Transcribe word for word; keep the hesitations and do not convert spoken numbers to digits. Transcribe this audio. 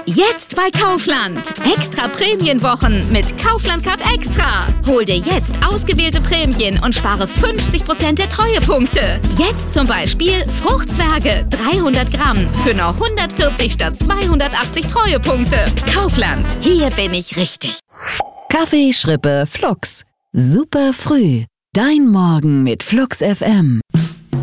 Jetzt bei Kaufland. Extra Prämienwochen mit Kaufland Card Extra. Hol dir jetzt ausgewählte Prämien und spare fünfzig Prozent der Treuepunkte. Jetzt zum Beispiel Fruchtzwerge dreihundert Gramm für nur hundertvierzig statt zweihundertachtzig Treuepunkte. Kaufland, hier bin ich richtig. Kaffee, Schrippe, Flux. Super früh. Dein Morgen mit Flux F M.